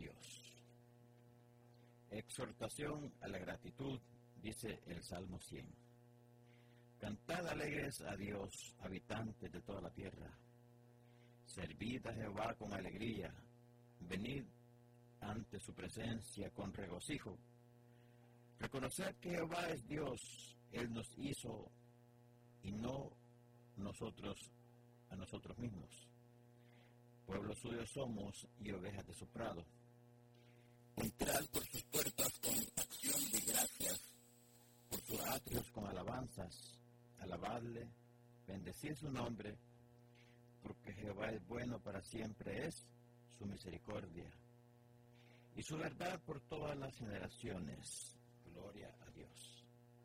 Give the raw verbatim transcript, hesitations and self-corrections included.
Dios. Exhortación a la gratitud, dice el Salmo cien. Cantad alegres a Dios, habitantes de toda la tierra. Servid a Jehová con alegría. Venid ante su presencia con regocijo. Reconoced que Jehová es Dios. Él nos hizo y no nosotros a nosotros mismos. Pueblo suyo somos y ovejas de su prado. Entrad por sus puertas con acción de gracias, por sus atrios con alabanzas. Alabadle, bendecid su nombre, porque Jehová es bueno, para siempre es su misericordia, y su verdad por todas las generaciones. Gloria a Dios.